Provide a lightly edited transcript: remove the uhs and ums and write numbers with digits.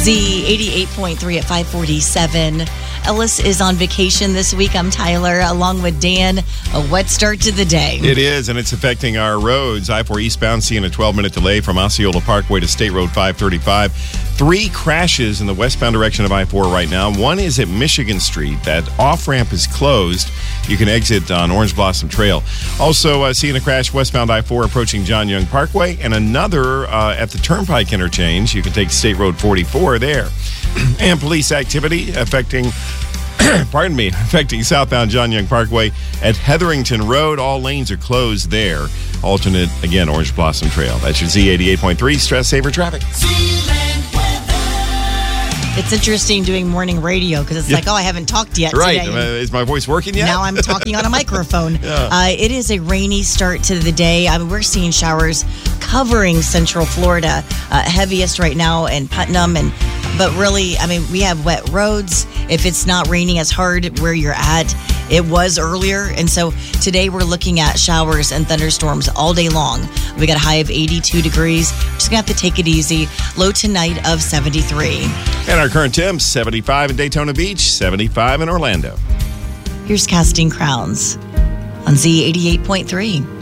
Z88.3 at 547. Ellis is on vacation this week. I'm Tyler, along with Dan. A wet start to the day. It is, and it's affecting our roads. I-4 eastbound seeing a 12-minute delay from Osceola Parkway to State Road 535. 3 crashes in the westbound direction of I-4 right now. One is at Michigan Street. That off-ramp is closed. You can exit on Orange Blossom Trail. Also seeing a crash westbound I-4 approaching John Young Parkway, and another at the Turnpike interchange. You can take State Road 44 there. And police activity affecting southbound John Young Parkway at Hetherington Road. All lanes are closed there. Alternate, again, Orange Blossom Trail. That's your Z88.3 Stress Saver Traffic. It's interesting doing morning radio because it's like, I haven't talked yet right. today. Is my voice working yet? Now I'm talking on a microphone. Yeah. It is a rainy start to the day. We're seeing showers covering Central Florida. Heaviest right now in Putnam. But really, we have wet roads. If it's not raining as hard where you're at, it was earlier. And so today we're looking at showers and thunderstorms all day long. We got a high of 82 degrees. Just going to have to take it easy. Low tonight of 73. And our current temps, 75 in Daytona Beach, 75 in Orlando. Here's Casting Crowns on Z88.3.